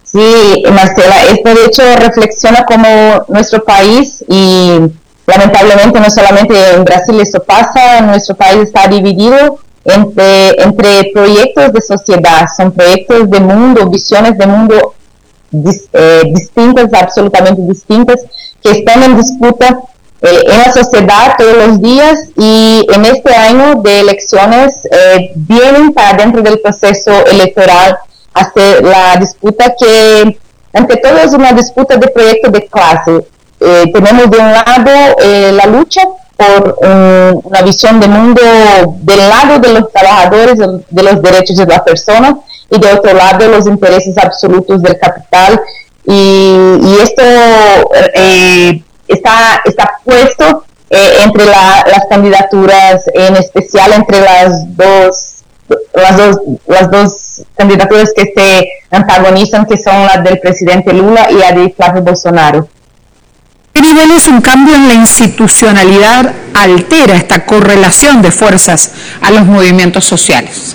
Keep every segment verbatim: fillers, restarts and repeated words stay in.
Sí, Marcela, esto de hecho reflexiona como nuestro país y lamentablemente no solamente en Brasil eso pasa, nuestro país está dividido entre, entre proyectos de sociedad, son proyectos de mundo, visiones de mundo dis, eh, distintas, absolutamente distintas, que están en disputa eh, en la sociedad todos los días y en este año de elecciones eh, vienen para dentro del proceso electoral hacer la disputa que, ante todo, es una disputa de proyectos de clase. Eh, tenemos de un lado eh, la lucha por um, una visión de mundo del lado de los trabajadores, de los derechos de las personas, y de otro lado los intereses absolutos del capital. Y, y esto eh, está, está puesto eh, entre la, las candidaturas, en especial entre las dos Las dos, las dos candidaturas que se antagonizan, que son las del presidente Lula y la de Flávio Bolsonaro. ¿Qué niveles un cambio en la institucionalidad altera esta correlación de fuerzas a los movimientos sociales?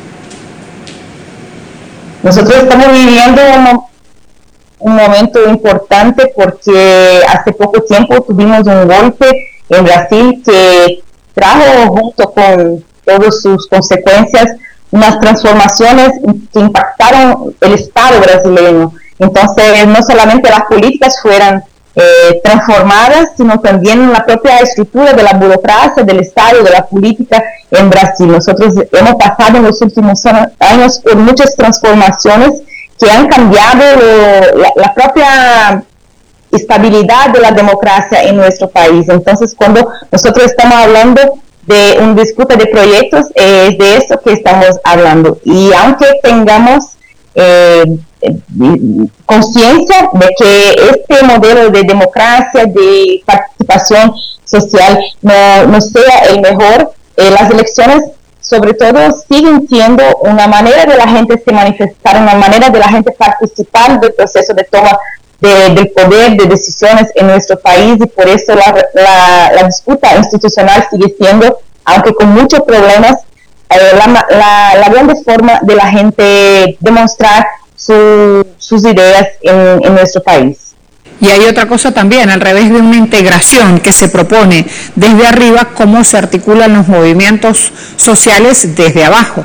Nosotros estamos viviendo un, un momento importante porque hace poco tiempo tuvimos un golpe en Brasil que trajo junto con todas sus consecuencias, unas transformaciones que impactaron el Estado brasileño. Entonces, no solamente las políticas fueran eh, transformadas, sino también la propia estructura de la burocracia, del Estado, de la política en Brasil. Nosotros hemos pasado en los últimos años por muchas transformaciones que han cambiado lo, la, la propia estabilidad de la democracia en nuestro país. Entonces, cuando nosotros estamos hablando de un disputa de proyectos, eh, es de eso que estamos hablando. Y aunque tengamos eh, conciencia de que este modelo de democracia, de participación social, no, no sea el mejor, eh, las elecciones sobre todo siguen siendo una manera de la gente se manifestar, una manera de la gente participar del proceso de toma de, del poder, de decisiones en nuestro país, y por eso la, la, la disputa institucional sigue siendo, aunque con muchos problemas, eh, la, la, la grande forma de la gente demostrar su, sus ideas en, en nuestro país. Y hay otra cosa también, al revés de una integración que se propone desde arriba, cómo se articulan los movimientos sociales desde abajo.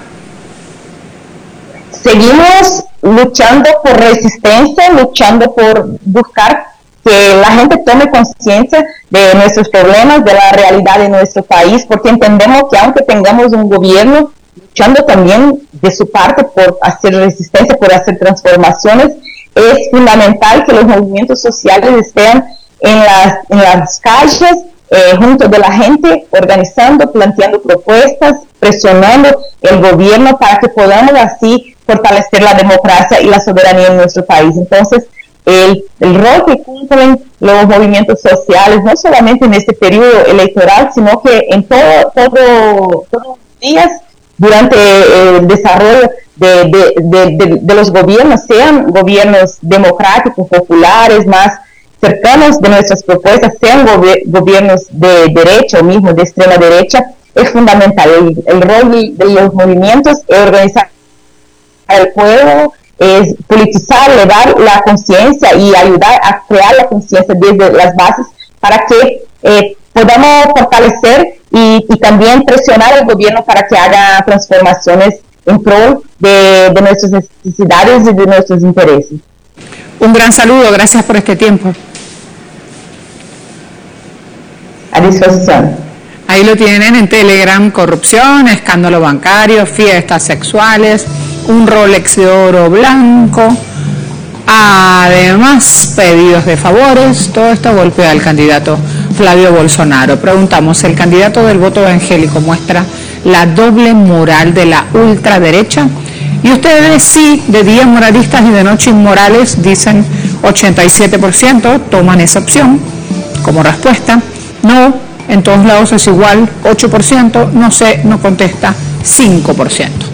Seguimos luchando por resistencia, luchando por buscar que la gente tome conciencia de nuestros problemas, de la realidad de nuestro país, porque entendemos que aunque tengamos un gobierno luchando también de su parte por hacer resistencia, por hacer transformaciones, es fundamental que los movimientos sociales estén en las, en las calles, eh, junto de la gente, organizando, planteando propuestas, presionando el gobierno para que podamos así fortalecer la democracia y la soberanía en nuestro país. Entonces, el, el rol que cumplen los movimientos sociales, no solamente en este periodo electoral, sino que en todo, todo, todos los días, durante el desarrollo de, de, de, de, de los gobiernos, sean gobiernos democráticos, populares, más cercanos de nuestras propuestas, sean gobi gobiernos de derecha o mismo de extrema derecha, es fundamental. El, el rol de, de los movimientos es organizar al pueblo, es politizar, elevar la conciencia y ayudar a crear la conciencia desde las bases para que eh, podamos fortalecer y, y también presionar al gobierno para que haga transformaciones en pro de, de nuestras necesidades y de nuestros intereses. Un gran saludo, gracias por este tiempo. A disposición. Ahí lo tienen en Telegram: corrupción, escándalo bancario, fiestas sexuales, un Rolex de oro blanco, además pedidos de favores. Todo esto golpea al candidato Flávio Bolsonaro. Preguntamos, ¿el candidato del voto evangélico muestra la doble moral de la ultraderecha? Y ustedes sí, de día moralistas y de noche inmorales, dicen ochenta y siete por ciento, toman esa opción como respuesta. No, en todos lados es igual, ocho por ciento, no sé, no contesta, cinco por ciento.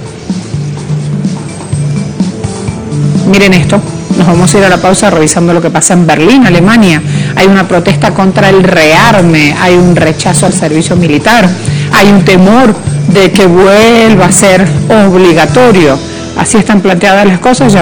Miren esto, nos vamos a ir a la pausa revisando lo que pasa en Berlín, Alemania. Hay una protesta contra el rearme, hay un rechazo al servicio militar, hay un temor de que vuelva a ser obligatorio. Así están planteadas las cosas. Ya